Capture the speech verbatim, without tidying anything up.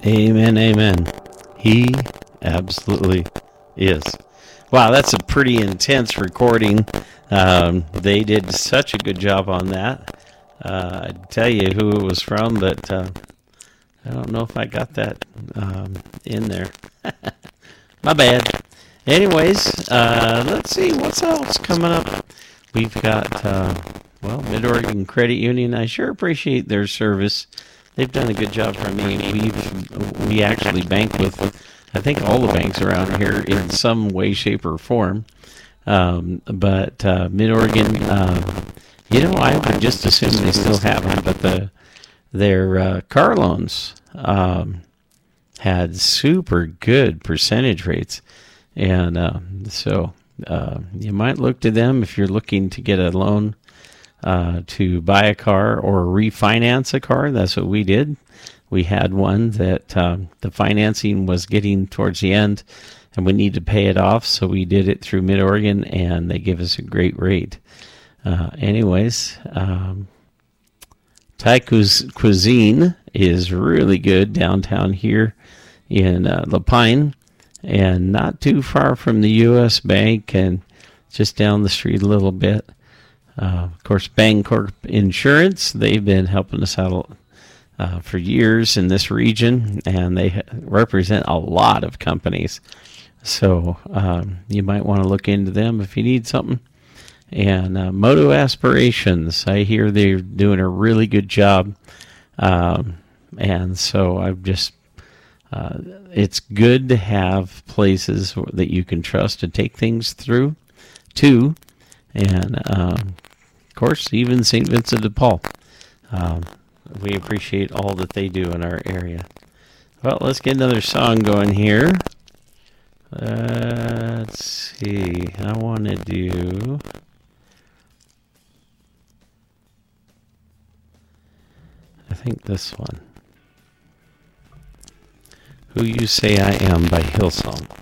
Amen, amen. He absolutely is. Wow, that's a pretty intense recording. Um, they did such a good job on that. Uh, I'd tell you who it was from, but uh, I don't know if I got that um, in there. My bad. Anyways, uh, let's see what's else coming up. We've got, uh, well, Mid-Oregon Credit Union. I sure appreciate their service. They've done a good job for me. We've, we actually bank with, I think, all the banks around here in some way, shape, or form. Um, but uh, Mid-Oregon, uh, you know, I would just assume they still have them, but the their uh, car loans um, had super good percentage rates. And uh, so uh, you might look to them if you're looking to get a loan uh, to buy a car or refinance a car. That's what we did. We had one that um, the financing was getting towards the end, and we needed to pay it off, so we did it through Mid-Oregon, and they give us a great rate. Uh, anyways, um, Thai cuisine is really good downtown here in uh, La Pine, and not too far from the U S Bank, and just down the street a little bit. Uh, of course, Bancorp Insurance, they've been helping us out uh, for years in this region, and they ha- represent a lot of companies. So um, you might want to look into them if you need something. And uh, Moto Aspirations, I hear they're doing a really good job. Um, and so I've just, uh, it's good to have places that you can trust to take things through, too. And, um, of course, even Saint Vincent de Paul. Um, we appreciate all that they do in our area. Well, let's get another song going here. Uh, let's see. I want to do... I think this one. Who You Say I Am by Hillsong.